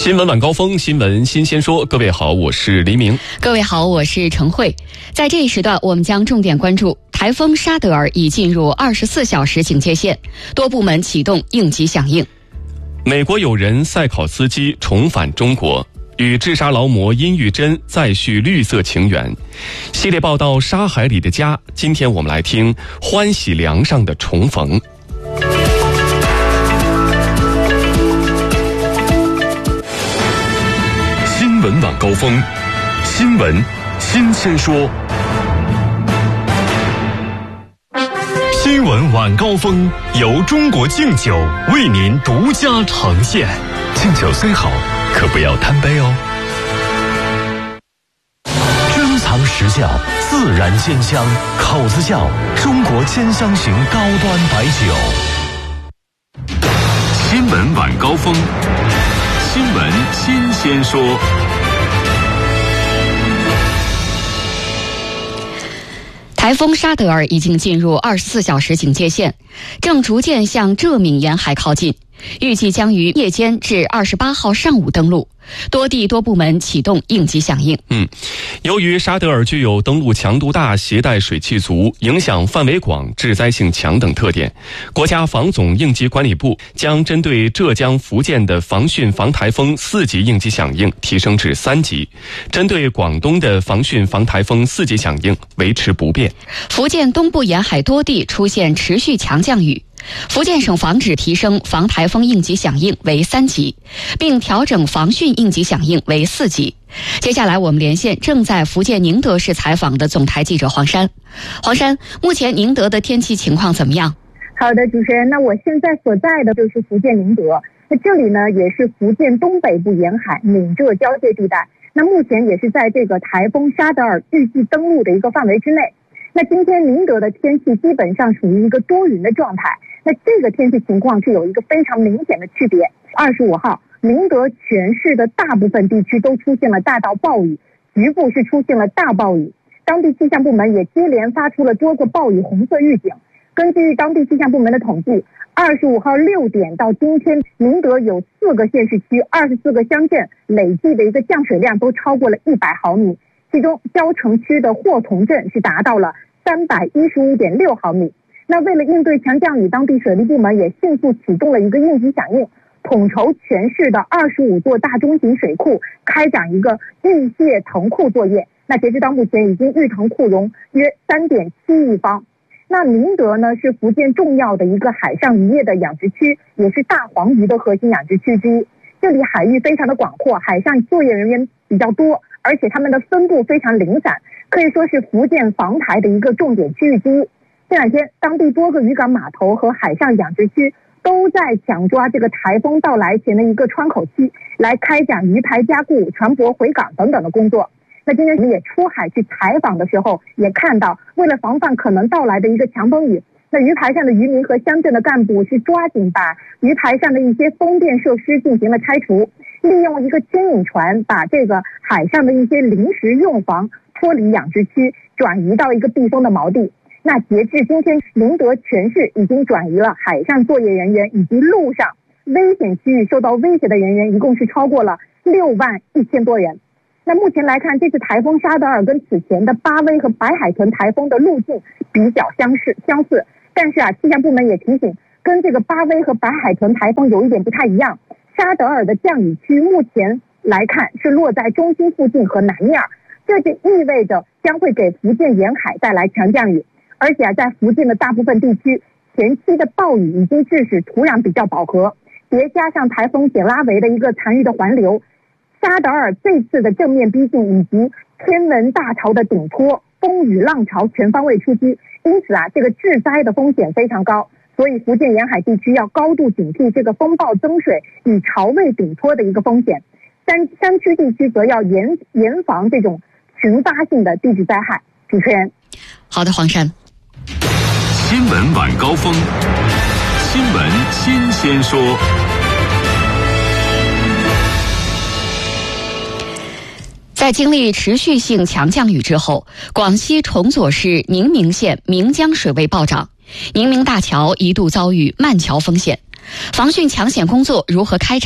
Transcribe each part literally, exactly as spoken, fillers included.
新闻晚高峰，新闻新鲜说。各位好，我是黎明。 各位好，我是陈慧。在这一时段，我们将重点关注台风沙德尔已进入二十四小时警戒线，多部门启动应急响应。 美国友人赛考斯基重返中国，与治沙劳模殷玉珍再续绿色情缘。系列报道《沙海里的家》，今天我们来听欢喜梁上的重逢。新闻晚高峰，新闻新鲜说。 新闻晚高峰由中国敬酒为您独家呈现。 敬酒虽好，可不要贪杯哦。 珍藏实窖，自然鲜香，口子窖，中国兼香型高端白酒。 新闻晚高峰，新闻新鲜说。 台风沙德尔已经进入二十四小时警戒线，正逐渐向浙闽沿海靠近，预计将于夜间至二十八号上午登陆。多地多部门启动应急响应。 嗯，由于沙德尔具有登陆强度大、携带水汽足、影响范围广、致灾性强等特点，国家防总应急管理部将针对浙江、福建的防汛防台风四级应急响应提升至三级，针对广东的防汛防台风四级响应维持不变。 福建东部沿海多地出现持续强降雨。福建省防指提升防台风应急响应为三级，并调整防汛应急响应为四级。接下来我们连线正在福建宁德市采访的总台记者黄山。黄山，目前宁德的天气情况怎么样？ 好的，主持人，那我现在所在的就是福建宁德，那这里呢也是福建东北部沿海闽浙交界地带，那目前也是在这个台风沙德尔预计登陆的一个范围之内。那今天宁德的天气基本上属于一个多云的状态，那这个天气情况是有一个非常明显的区别。二十五号，宁德全市的大部分地区都出现了大到暴雨，局部是出现了大暴雨。当地气象部门也接连发出了多个暴雨红色预警。根据当地气象部门的统计，二十五号六点到今天，宁德有四个县市区、二十四个乡镇累计的一个降水量都超过了一百毫米。其中蕉城区的霍同镇是达到了三百一十五点六毫米。那为了应对强降雨，当地水利部门也迅速启动了一个应急响应，统筹全市的二十五座大中型水库开展一个预泄腾库作业。那截止到目前，已经预腾库容约三点七亿方。那宁德呢是福建重要的一个海上渔业的养殖区，也是大黄鱼的核心养殖区之一。这里海域非常的广阔，海上作业人员比较多，而且他们的分布非常零散，可以说是福建防台的一个重点区域之一。这两天，当地多个渔港码头和海上养殖区都在抢抓这个台风到来前的一个窗口期，来开展鱼排加固、船舶回港等等的工作。那今天我们也出海去采访的时候，也看到，为了防范可能到来的一个强风雨，那鱼排上的渔民和乡镇的干部是抓紧把鱼排上的一些风电设施进行了拆除，利用一个牵引船把这个海上的一些临时用房脱离养殖区，转移到一个避风的锚地。那截至今天，宁德全市已经转移了海上作业人员以及陆上危险区域受到威胁的人员，一共是超过了六万一千多人。那目前来看，这次台风沙德尔跟此前的巴威和白海豚台风的路径比较相似相似，但是啊，气象部门也提醒，跟这个巴威和白海豚台风有一点不太一样，沙德尔的降雨区目前来看是落在中心附近和南面，这就意味着将会给福建沿海带来强降雨。而且啊，在福建的大部分地区，前期的暴雨已经致使土壤比较饱和，叠加上台风简拉维的一个残余的环流，沙德尔这次的正面逼近以及天文大潮的顶托，风雨浪潮全方位出击，因此啊，这个致灾的风险非常高。所以福建沿海地区要高度警惕这个风暴增水与潮位顶托的一个风险。山山区地区则要严严防这种群发性的地质灾害。主持人， 好的，黄山。 新闻晚高峰，新闻新鲜说。 在经历持续性强降雨之后，广西崇左市宁明县岷江水位暴涨，宁明大桥一度遭遇漫桥风险。防汛抢险工作如何开展？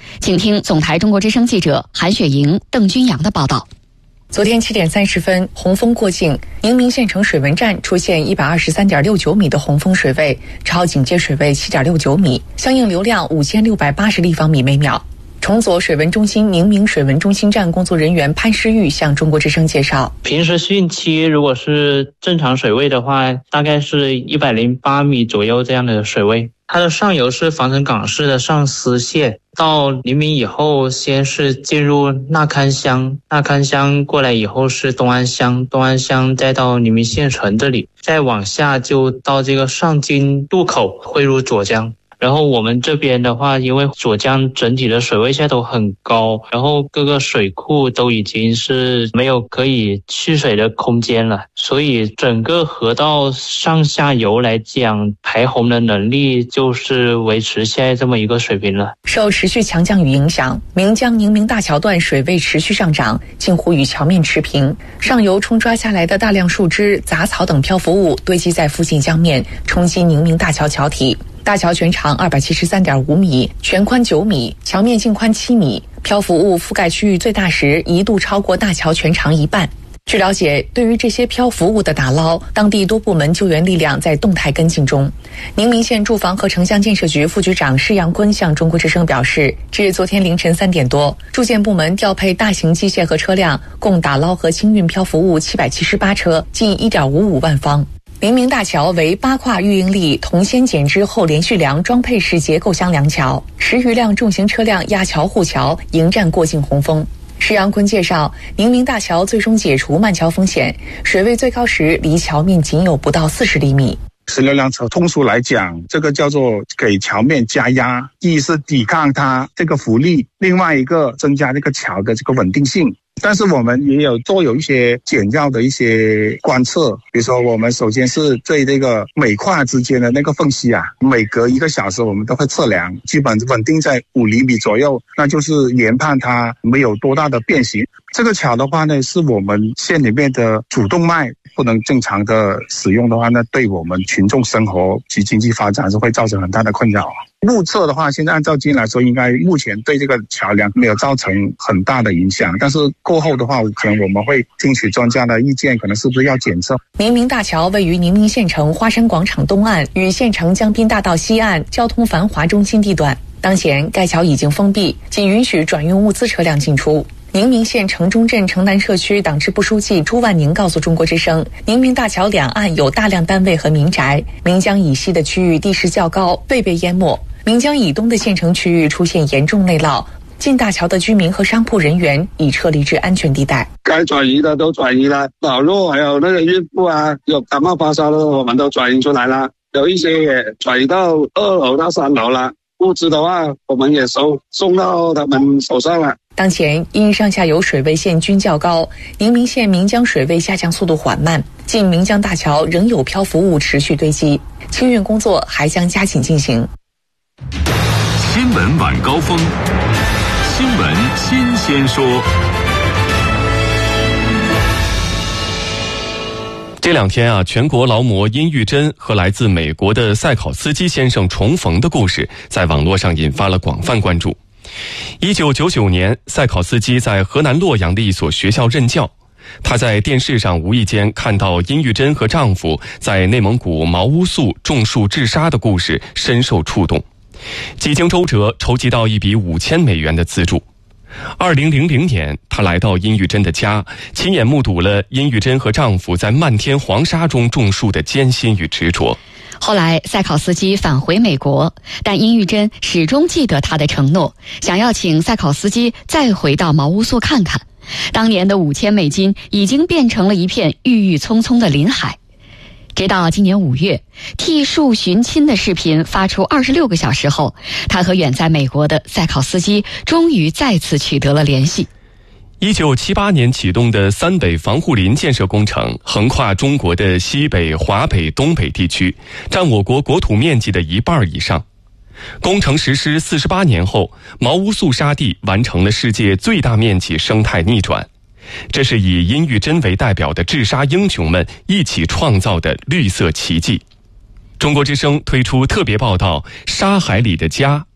请听总台中国之声记者韩雪莹、邓君阳的报道。 昨天七点三十分，洪峰过境，宁明县城水文站出现一百二十三点六九米的洪峰水位，超警戒水位七点六九米，相应流量五千六百八十立方米每秒。崇左水文中心宁明水文中心站工作人员潘诗玉向中国之声介绍， 平时汛期如果是正常水位的话，大概是一百零八米左右这样的水位。它的上游是防城港市的上思线，到宁明以后先是进入纳堪乡，纳堪乡过来以后是东安乡，东安乡再到宁明县城这里，再往下就到这个上京渡口汇入左江。然后我们这边的话，因为左江整体的水位现在都很高，然后各个水库都已经是没有可以蓄水的空间了，所以整个河道上下游来讲，排洪的能力就是维持现在这么一个水平了。 受持续强降雨影响，岷江宁明大桥段水位持续上涨，近乎与桥面持平。上游冲刷下来的大量树枝、杂草等漂浮物堆积在附近江面，冲击宁明大桥桥体。大桥全长二百七十三点五米，全宽九米，桥面净宽七米，漂浮物覆盖区域最大时一度超过大桥全长一半。据了解，对于这些漂浮物的打捞，当地多部门救援力量在动态跟进中。宁明县住房和城乡建设局副局长施阳坤向中国之声表示，至昨天凌晨三点多，住建部门调配大型机械和车辆，共打捞和清运漂浮物七百七十八车，近一点五五万方。宁明大桥为八跨预应力铜锨剪枝后连续梁装配式结构箱梁桥，十余辆重型车辆压桥护桥，迎战过境洪峰。施阳坤介绍，宁明大桥最终解除漫桥风险，水位最高时离桥面仅有不到四十厘米。 十六辆车，通俗来讲，这个叫做给桥面加压，一是抵抗它这个浮力，另外一个增加这个桥的这个稳定性。但是我们也有做有一些简要的一些观测，比如说我们首先是对这个每块之间的那个缝隙啊，每隔一个小时我们都会测量，基本稳定在五厘米左右，那就是研判它没有多大的变形。这个桥的话呢，是我们县里面的主动脉不能正常的使用的话，那对我们群众生活及经济发展是会造成很大的困扰。目测的话，现在按照经验来说，应该目前对这个桥梁没有造成很大的影响，但是过后的话，可能我们会听取专家的意见，可能是不是要检测。 宁明大桥位于宁明县城花山广场东岸与县城江滨大道西岸交通繁华中心地段，当前该桥已经封闭，仅允许转运物资车辆进出。宁明县城中镇城南社区党支部书记朱万宁告诉中国之声，宁明大桥两岸有大量单位和民宅，岷江以西的区域地势较高，未被淹没。岷江以东的县城区域出现严重内涝，进大桥的居民和商铺人员已撤离至安全地带。 该转移的都转移了，老弱还有那个孕妇啊，有感冒发烧的我们都转移出来了，有一些也转移到二楼到三楼了。物资的话，我们也收送到他们手上了。 当前因上下游水位线均较高，宁明县岷江水位下降速度缓慢，近岷江大桥仍有漂浮物持续堆积，清运工作还将加紧进行。 新闻晚高峰，新闻新鲜说。 这两天啊，全国劳模殷玉珍和来自美国的赛考斯基先生重逢的故事，在网络上引发了广泛关注。一九九九年，赛考斯基在河南洛阳的一所学校任教。他在电视上无意间看到殷玉珍和丈夫在内蒙古毛乌素种树治沙的故事，深受触动。几经周折，筹集到一笔五千美元的资助。二零零零年，他来到殷玉珍的家，亲眼目睹了殷玉珍和丈夫在漫天黄沙中种树的艰辛与执着。 后来赛考斯基返回美国，但殷玉珍始终记得他的承诺，想要请赛考斯基再回到毛乌素看看。当年的五千美金已经变成了一片郁郁葱葱的林海。直到今年五月，替树寻亲的视频发出二十六个小时后，他和远在美国的赛考斯基终于再次取得了联系。 一九七八年启动的三北防护林建设工程，横跨中国的西北、华北、东北地区，占我国国土面积的一半以上。工程实施四十八年后，毛乌素沙地完成了世界最大面积生态逆转。这是以殷玉珍为代表的治沙英雄们一起创造的绿色奇迹。中国之声推出特别报道《沙海里的家》，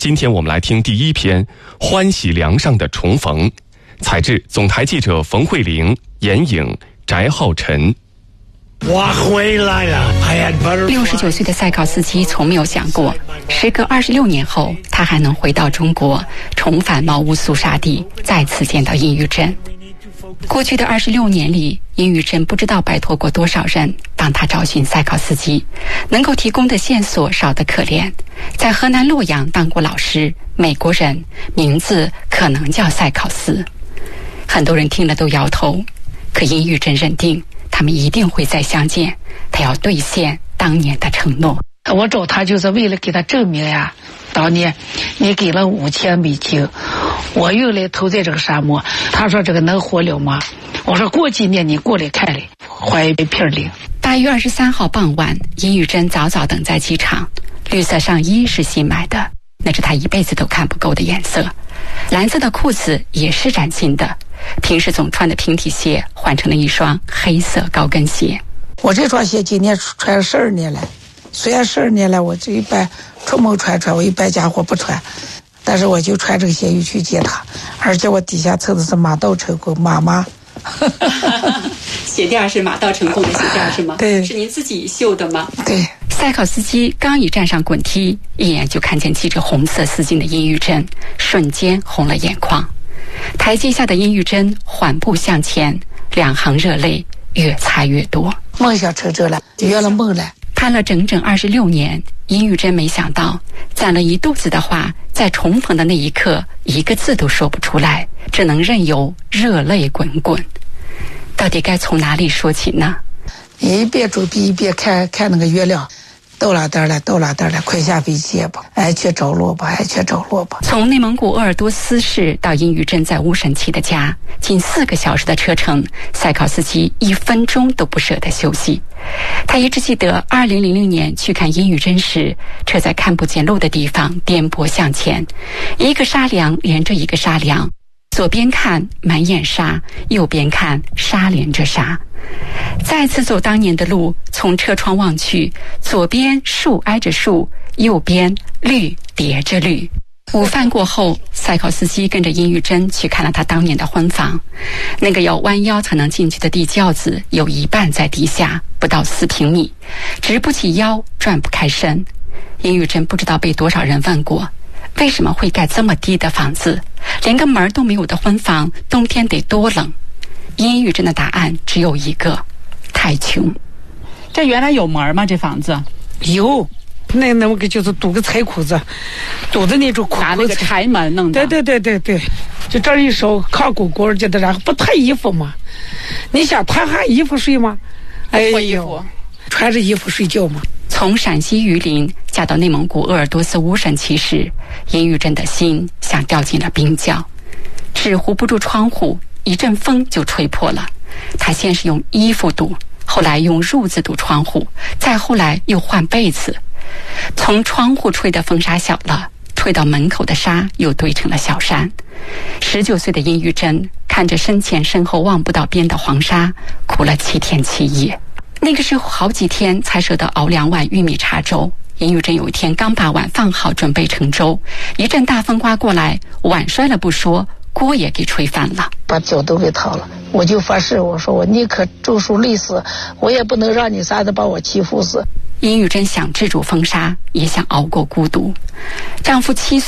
今天我们来听第一篇《欢喜梁上的重逢》，采制总台记者冯慧玲、严颖、翟浩晨。 我回来了。 六十九岁的赛考斯基从没有想过，时隔二十六年后，他还能回到中国，重返茅屋肃杀地，再次见到殷玉珍。过去的二十六年里，殷玉珍不知道拜托过多少人帮他找寻赛考斯基，能够提供的线索少得可怜。在河南洛阳当过老师，美国人，名字可能叫赛考斯。很多人听了都摇头，可殷玉珍认定他们一定会再相见，他要兑现当年的承诺。 我找他就是为了给他证明呀，当年你给了五千美金，我用来投在这个沙漠。他说这个能活了吗？我说过几年你过来看来，怀一片领。 八月二十三号傍晚，殷玉珍早早等在机场，绿色上衣是新买的，那是她一辈子都看不够的颜色。蓝色的裤子也是崭新的，平时总穿的平底鞋换成了一双黑色高跟鞋。 我这双鞋今年穿十二年了，虽然十二年了，我这一般出门穿穿，我一般家伙不穿，但是我就穿这个鞋去接他，而且我底下侧的是马到成功妈妈。 鞋垫是马到成功的鞋垫是吗？ 对， 是您自己绣的吗？ 对。 赛考斯基刚一站上滚梯，一眼就看见系着红色丝巾的殷玉珍，瞬间红了眼眶。台阶下的殷玉珍缓步向前，两行热泪越擦越多。 梦想成真了，圆了梦了。 盼了整整二十六年，殷玉珍没想到攒了一肚子的话，在重逢的那一刻一个字都说不出来，只能任由热泪滚滚。到底该从哪里说起呢？ 你一边走一边看看那个月亮，到哪点了到哪点了，快下飞机吧，爱去着落吧，爱去着落吧。 从内蒙古鄂尔多斯市到殷玉珍在乌审旗的家，近四个小时的车程，赛考斯基一分钟都不舍得休息。他一直记得二零零零年去看殷玉珍时，车在看不见路的地方颠簸向前，一个沙梁连着一个沙梁，左边看满眼沙，右边看沙连着沙。再次走当年的路，从车窗望去，左边树挨着树，右边绿叠着绿。午饭过后，赛考斯基跟着殷玉珍去看了他当年的婚房。那个要弯腰才能进去的地窖子，有一半在地下，不到四平米，直不起腰，转不开身。殷玉珍不知道被多少人问过，为什么会盖这么低的房子？连个门都没有的婚房，冬天得多冷？殷玉珍的答案只有一个：太穷。 这原来有门吗？这房子有，那那个就是堵个柴裤子，堵的那种裤子， 拿那个柴门弄的。 对对对对对，就这一手扛鼓鼓着的，然后不脱衣服嘛？你想脱下衣服睡吗？哎呦，穿着衣服睡觉嘛。 从陕西榆林嫁到内蒙古鄂尔多斯乌审旗时，殷玉珍的心像掉进了冰窖，纸糊不住窗户，一阵风就吹破了。他先是用衣服堵，后来用褥子堵窗户，再后来又换被子。从窗户吹的风沙小了，吹到门口的沙又堆成了小山。十九岁的殷玉珍看着身前身后望不到边的黄沙，哭了七天七夜。那个时候好几天才舍得熬两碗玉米茶粥。殷玉珍有一天刚把碗放好准备盛粥，一阵大风刮过来，碗摔了不说，锅也给吹翻了， 把脚都给掏了。我就发誓，我说我宁可种树累死，我也不能让你仨子把我欺负死。 殷玉珍想制住风沙，也想熬过孤独。丈夫七岁